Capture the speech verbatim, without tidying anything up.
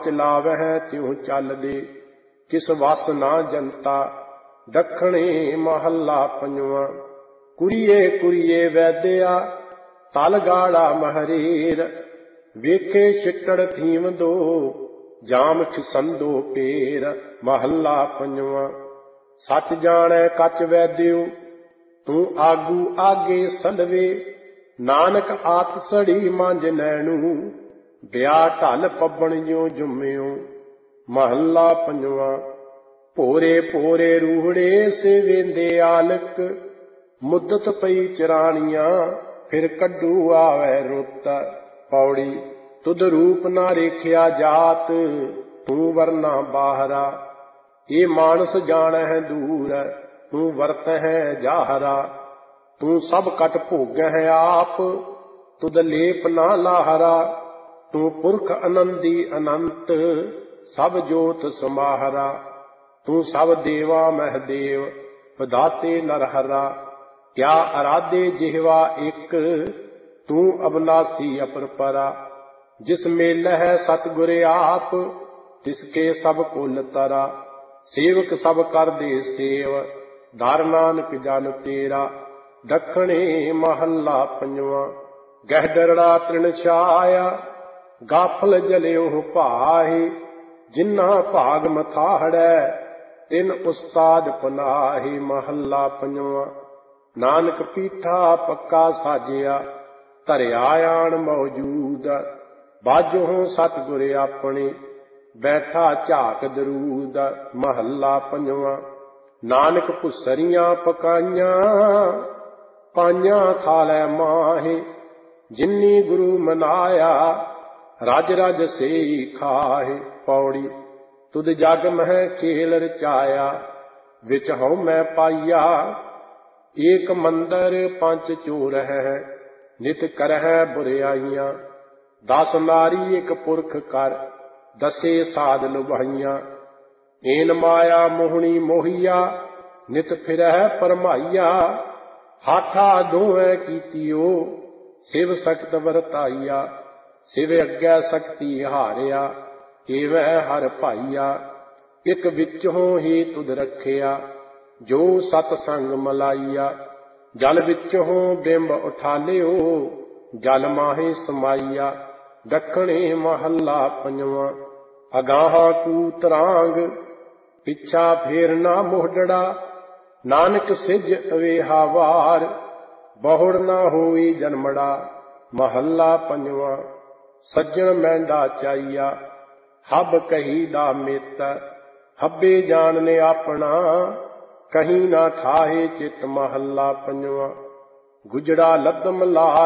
ਚਲਾਵਹਿ ਤਿਉ ਚੱਲਦੇ, ਕਿਸ ਵਸ ਨਾ ਜਨਤਾ। ਦੱਖਣੀ ਮਹੱਲਾ ਪੰਜਵਾਂ। ਕੁਰੀਏ ਕੁਰੀਏ ਵੈਦਿਆ, ਤਲ ਗਾੜਾ ਮਹਰੀਰ। ਵੇਖੇ ਛਿੱਟੜ ਥੀਮ ਦੋ, ਜਾਮ ਖਿਸੰਦੋ ਪੇਰ। ਮਹੱਲਾ ਪੰਜਵਾਂ। ਸੱਚ ਜਾਣੈ ਕੱਚ ਵੈਦਿਓ, ਤੂੰ ਆਗੂ ਆਗੇ ਸਲਵੇ। ਨਾਨਕ ਆਤ ਸੜੀ ਮੰਝ ਨੈਣੂ, ਵਿਆਹ ਢਲ ਪੱਬਣ ਜਿਉ ਜੁੰਮਿਓ। ਮਹੱਲਾ ਪੰਜਵਾਂ। ਭੋਰੇ ਭੋਰੇ ਰੂਹੜੇ ਸੇਵੇਂਦੇ ਆਲਕ, ਮੁੱਦਤ ਪਈ ਚਰਾਣੀਆਂ, ਫਿਰ ਕੱਢੂ ਆਵੈ ਰੁੱਤ। ਪੌੜੀ। ਤੁਧ ਰੂਪ ਨਾ ਰੇਖਿਆ ਜਾਤ, ਤੂੰ ਵਰਨਾ ਬਾਹਰਾ। ਇਹ ਮਾਨਸ ਜਾਣਹਿ ਦੂਰ, ਤੂੰ ਵਰਤਹਿ ਜਾਹਰਾ। ਤੂੰ ਸਭ ਕਟ ਭੋਗਹਿ ਆਪ, ਤੁਧ ਲੇਪ ਨਾ ਲਾਹਰਾ। ਤੂੰ ਪੁਰਖ ਆਨੰਦੀ ਅਨੰਤ, ਸਭ ਜੋਤ ਸਮਾਹਰਾ। ਤੂੰ ਸਭ ਦੇਵਾ ਮਹਿ ਦੇਵ, ਵਿਧਾਤੇ ਨਰਹਰਾ। ਕਿਆ ਅਰਾਧੇ ਜਿਹਵਾ ਇੱਕ, ਤੂੰ ਅਬਨਾਸੀ ਅਪਰਪਰਾ। ਜਿਸ ਮੇਲਹਿ ਸਤਿਗੁਰ ਆਪ, ਤਿਸਕੇ ਸਭ ਕੁਲ ਤਰਾ। ਸੇਵਕ ਸਭ ਕਰਦੇ ਸੇਵ, ਧਰ ਨਾਨਕ ਜਨ ਤੇਰਾ। ਦੱਖਣੀ ਮਹੱਲਾ ਪੰਜਵਾਂ। ਗਹਿਡਰੜਾ ਤ੍ਰਿਣ ਛਾਇਆ, ਗਾਫਲ ਜਲਿਓ ਭਾਹੀ। ਜਿਨ੍ਹਾਂ ਭਾਗ ਮਥਾਹੜੈ, ਤਿਨ ਉਸਤਾਦ ਪਨਾਹੀ। ਮਹੱਲਾ ਪੰਜਵਾਂ। ਨਾਨਕ ਪੀਠਾ ਪੱਕਾ ਸਾਜਿਆ, ਧਰਿਆ ਆਣ ਮੌਜੂਦ। ਬਾਝੋਂ ਸਤਿਗੁਰ ਆਪਣੇ, ਬੈਠਾ ਝਾਕ ਦਰੂਦ। ਮਹੱਲਾ ਪੰਜਵਾਂ। ਨਾਨਕ ਭੁਸਰੀਆਂ ਪਕਾਈਆਂ, ਪਾਈਆਂ ਥਾਲੈ ਮਾਹੇ। ਜਿਨੀ ਗੁਰੂ ਮਨਾਇਆ, ਰਜ ਰਜ ਸੇਈ ਖਾਹੇ। ਪੌੜੀ। ਤੁਧ ਜਗ ਮਹਿ ਖੇਲ ਰਚਾਇਆ, ਵਿੱਚ ਹਉ ਮੈਂ ਪਾਈਆ। ਏਕ ਮੰਦਰ ਪੰਚ ਚੋਰ ਹੈ, ਨਿਤ ਕਰਹਿ ਬੁਰਿਆਈਆਂ। ਦਸ ਨਾਰੀ ਇੱਕ ਪੁਰਖ ਕਰ, ਦਸੇ ਸਾਧ ਲੁਭਾਈਆਂ। ਏਨ ਮਾਇਆ ਮੋਹਣੀ ਮੋਹੀਆ, ਨਿਤ ਫਿਰਹਿ ਪਰਮਾਈਆ। ਹਾਠਾ ਦੋਹੈ ਕੀਤੀਓ, ਸਿਵ ਸਖਤ ਵਰਤਾਈਆ। ਸਿਵ ਅੱਗੇ ਸਕਤੀ ਹਾਰਿਆ, ਏਵੈ ਹਰ ਭਾਈਆ। ਇੱਕ ਵਿੱਚੋਂ ਹੀ ਤੁਧ ਰੱਖਿਆ, ਜੋ ਸਤ ਸੰਗ ਮਲਾਈਆ। ਜਲ ਵਿੱਚੋਂ ਬਿੰਬ ਉਠਾਲਿਓ, ਜਲ ਮਾਹੇ ਸਮਾਈਆ। ਦੱਖਣੀ ਮਹੱਲਾ ਪੰਜਵਾਂ। ਅਗਾਹਾਂ ਕੂ ਤਰਾਂਗ, ਪਿੱਛਾ ਫੇਰ ਨਾ ਮੋਢੜਾ। ਨਾਨਕ ਸਿਜ ਅਵੇਹਾ ਵਾਰ, ਬਹੁੜ ਨਾ ਹੋਈ ਜਨਮੜਾ। ਮਹੱਲਾ ਪੰਜਵਾਂ। ਸੱਜਣ ਮਹਿੰਦਾ ਚਾਈਆ, ਹਬ ਕਹੀ ਦਾ ਮਿੱਤ। ਹੱਬੇ ਜਾਣਨੇ ਆਪਣਾ, ਕਹੀਂ ਨਾ ਖਾਹੇ ਚਿੱਤ। ਮਹੱਲਾ ਪੰਜਵਾਂ। ਗੁਜੜਾ ਲੱਦਮ ਲਾ